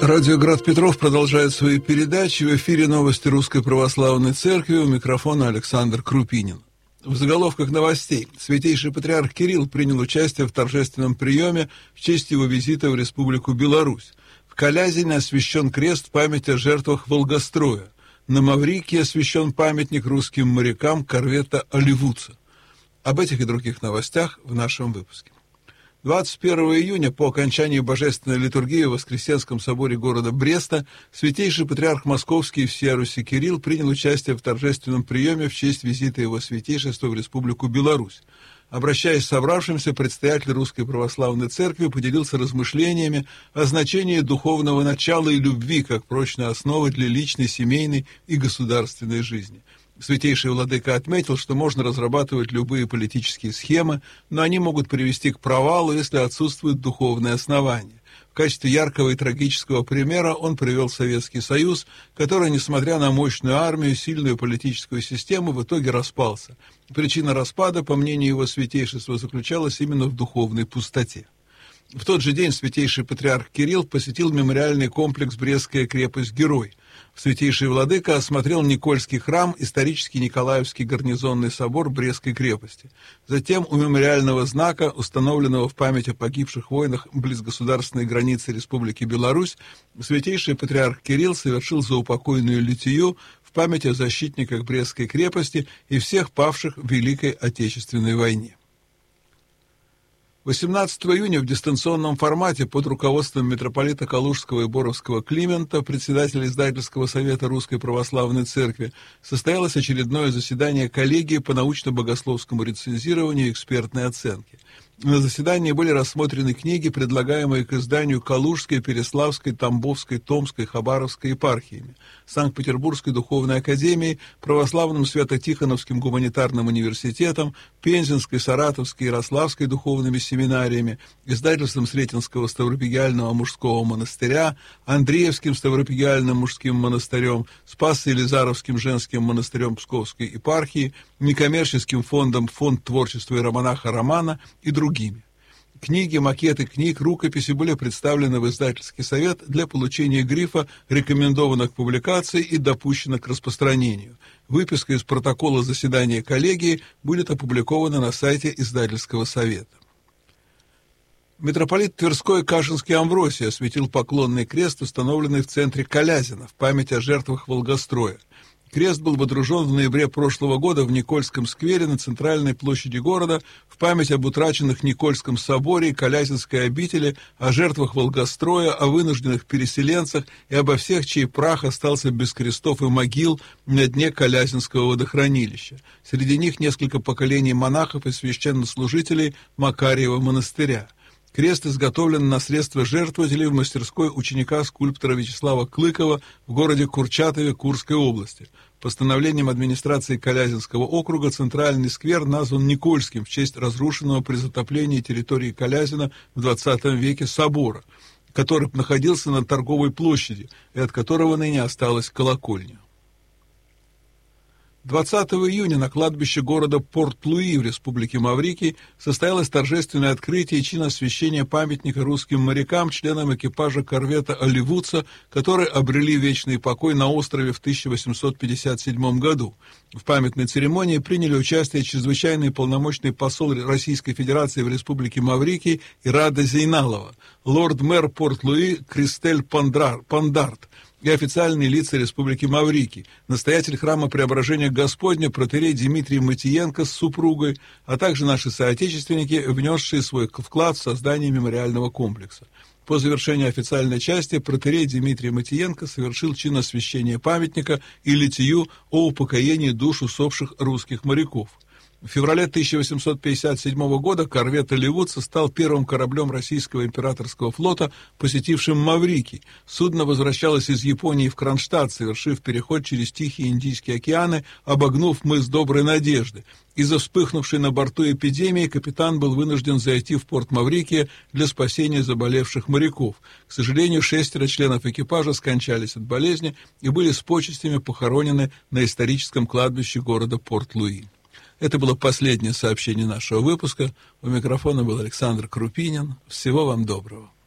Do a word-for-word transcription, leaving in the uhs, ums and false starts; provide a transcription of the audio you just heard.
Радио «Град Петров» продолжает свои передачи. В эфире новости Русской Православной Церкви. У микрофона Александр Крупинин. В заголовках новостей. Святейший Патриарх Кирилл принял участие в торжественном приеме в честь его визита в Республику Беларусь. В Калязине освящен крест в память о жертвах Волгостроя. На Маврикии освящен памятник русским морякам корвета «Оливуца». Об этих и других новостях в нашем выпуске. двадцать первого июня, по окончании божественной литургии в Воскресенском соборе города Бреста, святейший патриарх Московский и всея Руси Кирилл принял участие в торжественном приеме в честь визита его святейшества в Республику Беларусь. Обращаясь к собравшимся, предстоятель Русской Православной Церкви поделился размышлениями о значении духовного начала и любви как прочной основы для личной, семейной и государственной жизни. Святейший Владыка отметил, что можно разрабатывать любые политические схемы, но они могут привести к провалу, если отсутствуют духовные основания. В качестве яркого и трагического примера он привел Советский Союз, который, несмотря на мощную армию и сильную политическую систему, в итоге распался. Причина распада, по мнению его святейшества, заключалась именно в духовной пустоте. В тот же день святейший патриарх Кирилл посетил мемориальный комплекс «Брестская крепость-герой». Святейший Владыка осмотрел Никольский храм, исторический Николаевский гарнизонный собор Брестской крепости. Затем у мемориального знака, установленного в память о погибших войнах близ государственной границы Республики Беларусь, святейший патриарх Кирилл совершил заупокойную литию в память о защитниках Брестской крепости и всех павших в Великой Отечественной войне. восемнадцатого июня в дистанционном формате под руководством митрополита Калужского и Боровского Климента, председателя издательского совета Русской Православной Церкви, состоялось очередное заседание коллегии по научно-богословскому рецензированию и экспертной оценке. На заседании были рассмотрены книги, предлагаемые к изданию Калужской, Переславской, Тамбовской, Томской, Хабаровской епархиями, Санкт-Петербургской духовной академией, Православным Свято-Тихоновским гуманитарным университетом, Пензенской, Саратовской, Ярославской духовными семинариями, издательством Сретенского Ставропигиального мужского монастыря, Андреевским Ставропигиальным мужским монастырем, Спассо-Елизаровским женским монастырем Псковской епархии, некоммерческим фондом «Фонд творчества иеромонаха Романа» и другими. Книги, макеты книг, рукописи были представлены в издательский совет для получения грифа «Рекомендовано к публикации» и «Допущено к распространению». Выписка из протокола заседания коллегии будет опубликована на сайте издательского совета. Митрополит Тверской Кашинский Амвросий осветил поклонный крест, установленный в центре Калязина, в память о жертвах Волгостроя. Крест был водружен в ноябре прошлого года в Никольском сквере на центральной площади города в память об утраченных в Никольском соборе и Калязинской обители, о жертвах Волгостроя, о вынужденных переселенцах и обо всех, чей прах остался без крестов и могил на дне Калязинского водохранилища. Среди них несколько поколений монахов и священнослужителей Макарьева монастыря. Крест изготовлен на средства жертвователей в мастерской ученика-скульптора Вячеслава Клыкова в городе Курчатове Курской области. Постановлением администрации Калязинского округа центральный сквер назван Никольским в честь разрушенного при затоплении территории Калязина в двадцатом веке собора, который находился на торговой площади и от которого ныне осталась колокольня. двадцатого июня на кладбище города Порт-Луи в Республике Маврикий состоялось торжественное открытие и чин освящения памятника русским морякам, членам экипажа корвета «Оливуца», которые обрели вечный покой на острове в тысяча восемьсот пятьдесят седьмом году. В памятной церемонии приняли участие чрезвычайный полномочный посол Российской Федерации в Республике Маврикий Ирада Зейналова, лорд-мэр Порт-Луи Кристель Пандарт и официальные лица Республики Маврикий, настоятель храма Преображения Господня протоиерей Дмитрий Матиенко с супругой, а также наши соотечественники, внесшие свой вклад в создание мемориального комплекса. По завершении официальной части протоиерей Дмитрий Матиенко совершил чин освящения памятника и литию о упокоении душ усопших русских моряков. В феврале тысяча восемьсот пятьдесят седьмого года корвет «Оливуца» стал первым кораблем российского императорского флота, посетившим Маврикий. Судно возвращалось из Японии в Кронштадт, совершив переход через Тихий и Индийский океаны, обогнув мыс Доброй Надежды. Из-за вспыхнувшей на борту эпидемии капитан был вынужден зайти в порт Маврикия для спасения заболевших моряков. К сожалению, шестеро членов экипажа скончались от болезни и были с почестями похоронены на историческом кладбище города Порт-Луи. Это было последнее сообщение нашего выпуска. У микрофона был Александр Крупинин. Всего вам доброго.